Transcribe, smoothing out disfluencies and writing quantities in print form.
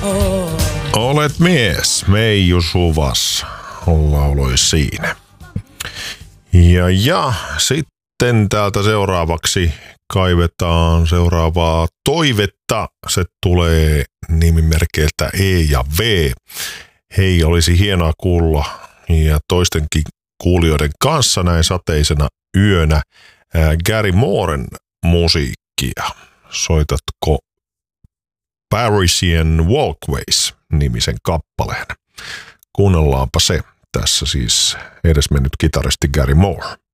Olet mies, Meiju Suvas lauloi siinä. Ja sitten täältä seuraavaksi kaivetaan seuraavaa toivetta. Se tulee nimimerkeiltä E ja V. Hei, olisi hienoa kuulla ja toistenkin kuulijoiden kanssa näin sateisena yönä Gary Mooren musiikkia. Soitatko Parisian Walkways-nimisen kappaleen? Kuunnellaanpa se. Tässä siis edesmennyt kitaristi Gary Moore.